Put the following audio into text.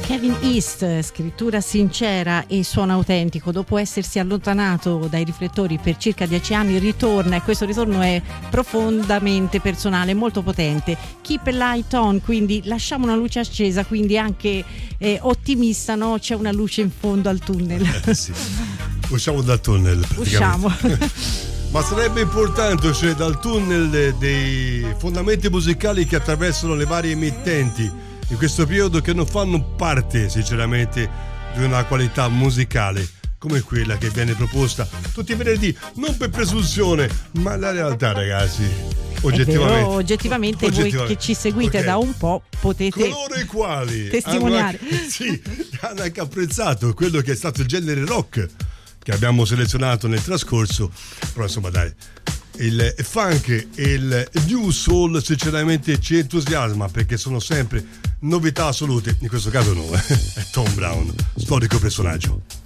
Kevin East, scrittura sincera e suono autentico. Dopo essersi allontanato dai riflettori per circa 10 anni ritorna, e questo ritorno è profondamente personale, molto potente. Keep a light on, quindi lasciamo una luce accesa, quindi anche ottimista, no? C'è una luce in fondo al tunnel. Sì. Usciamo dal tunnel praticamente. Usciamo. Ma sarebbe importante, cioè, dal tunnel dei fondamenti musicali che attraversano le varie emittenti in questo periodo, che non fanno parte sinceramente di una qualità musicale come quella che viene proposta tutti i venerdì, non per presunzione, ma la realtà, ragazzi, oggettivamente voi che ci seguite da un po' potete, coloro i quali testimoniare hanno anche apprezzato quello che è stato il genere rock che abbiamo selezionato nel trascorso. Però insomma, dai, il funk e il new soul sinceramente ci entusiasma, perché sono sempre novità assolute. In questo caso no, è Tom Brown, storico personaggio.